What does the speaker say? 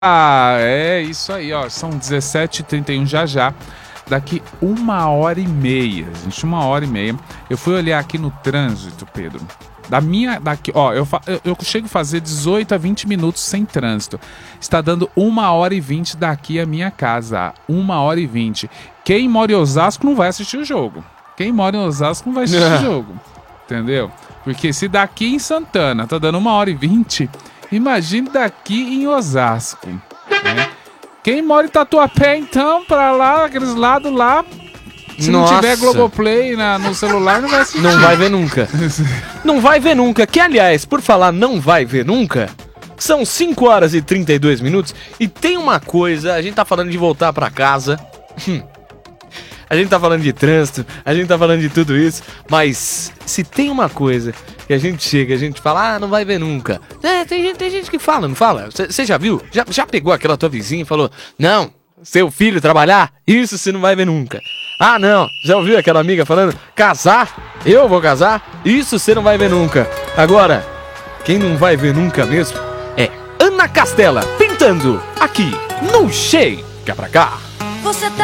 É isso aí, ó. São 17h31 já. Daqui 1h30, gente, 1h30. Eu fui olhar aqui no trânsito, Pedro. Daqui, ó, eu chego a fazer 18 a 20 minutos sem trânsito. Está dando 1h20 daqui a minha casa. 1h20. Quem mora em Osasco não vai assistir o jogo. Quem mora em Osasco não vai assistir o jogo. Entendeu? Porque se daqui em Santana tá dando 1h20, imagine daqui em Osasco, né? Quem mora em Tatuapé, então, pra lá, aqueles lados lá, se não tiver Globoplay no celular, não vai assistir. Não vai ver nunca. Não vai ver nunca. Que, aliás, por falar não vai ver nunca, são 5h32 e tem uma coisa, a gente tá falando de voltar pra casa, a gente tá falando de trânsito, a gente tá falando de tudo isso, mas se tem uma coisa que a gente chega, a gente fala, não vai ver nunca. Tem gente que fala, não fala? Você já viu? Já pegou aquela tua vizinha e falou, não, seu filho trabalhar, isso você não vai ver nunca. Ah, não, já ouviu aquela amiga falando, casar, eu vou casar, isso você não vai ver nunca. Agora, quem não vai ver nunca mesmo é Ana Castela, pintando aqui no Chega Pra Cá.